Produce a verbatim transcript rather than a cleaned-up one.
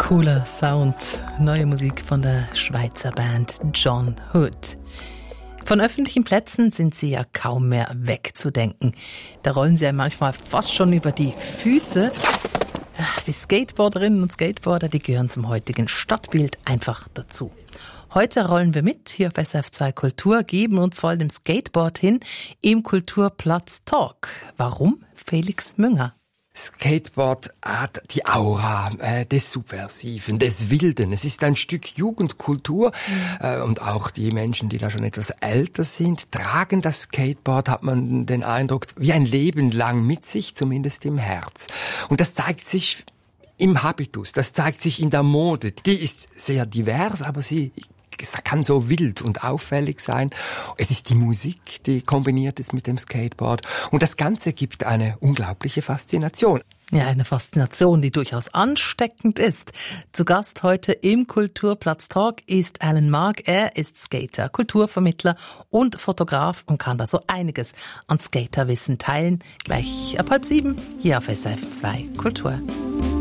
Cooler Sound, neue Musik von der Schweizer Band John Hood. Von öffentlichen Plätzen sind sie ja kaum mehr wegzudenken. Da rollen sie ja manchmal fast schon über die Füße. Die Skateboarderinnen und Skateboarder, die gehören zum heutigen Stadtbild einfach dazu. Heute rollen wir mit, hier auf S R F zwei Kultur, geben uns voll dem Skateboard hin im Kulturplatz Talk. Warum? Felix Münger. Skateboard hat die Aura äh, des Subversiven, des Wilden. Es ist ein Stück Jugendkultur mhm. äh, und auch die Menschen, die da schon etwas älter sind, tragen das Skateboard, hat man den Eindruck, wie ein Leben lang mit sich, zumindest im Herz. Und das zeigt sich im Habitus, das zeigt sich in der Mode. Die ist sehr divers, aber sie es kann so wild und auffällig sein. Es ist die Musik, die kombiniert ist mit dem Skateboard. Und das Ganze gibt eine unglaubliche Faszination. Ja, eine Faszination, die durchaus ansteckend ist. Zu Gast heute im Kulturplatz Talk ist Alan Mark. Er ist Skater, Kulturvermittler und Fotograf und kann da so einiges an Skaterwissen teilen. Gleich ab halb sieben hier auf S R F zwei Kultur.